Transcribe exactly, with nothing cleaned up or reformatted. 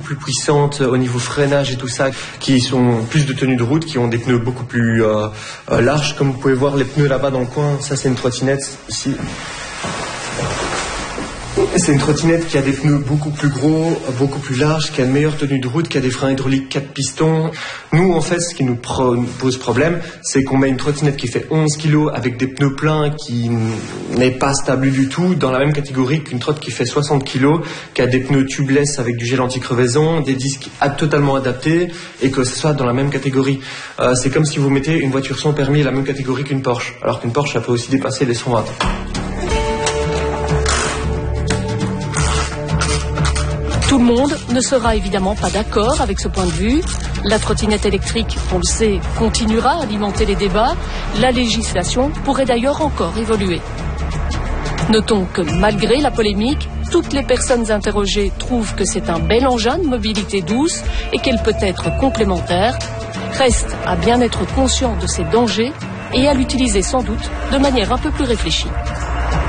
plus puissantes au niveau freinage et tout ça, qui sont plus de tenue de route, qui ont des pneus beaucoup plus euh, euh, larges. Comme vous pouvez voir, les pneus là-bas dans le coin, ça c'est une trottinette ici. C'est une trottinette qui a des pneus beaucoup plus gros, beaucoup plus larges, qui a une meilleure tenue de route, qui a des freins hydrauliques quatre pistons. Nous, en fait, ce qui nous pro- pose problème, c'est qu'on met une trottinette qui fait onze kilos avec des pneus pleins qui n'est pas stable du tout, dans la même catégorie qu'une trotte qui fait soixante kilos, qui a des pneus tubeless avec du gel anti-crevaison, des disques à- totalement adaptés, et que ce soit dans la même catégorie. Euh, c'est comme si vous mettez une voiture sans permis à la même catégorie qu'une Porsche, alors qu'une Porsche, ça peut aussi dépasser les cent watts. Tout le monde ne sera évidemment pas d'accord avec ce point de vue. La trottinette électrique, on le sait, continuera à alimenter les débats. La législation pourrait d'ailleurs encore évoluer. Notons que malgré la polémique, toutes les personnes interrogées trouvent que c'est un bel engin de mobilité douce et qu'elle peut être complémentaire. Reste à bien être conscient de ses dangers et à l'utiliser sans doute de manière un peu plus réfléchie.